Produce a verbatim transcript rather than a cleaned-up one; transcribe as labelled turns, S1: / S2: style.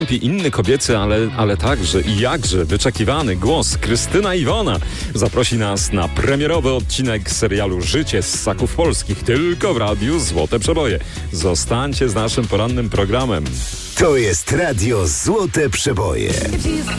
S1: Inny kobiecy, ale, ale także i jakże wyczekiwany głos Krystyna Iwona zaprosi nas na premierowy odcinek serialu Życie z Ssaków Polskich tylko w radiu Złote Przeboje. Zostańcie z naszym porannym programem.
S2: To jest radio Złote Przeboje.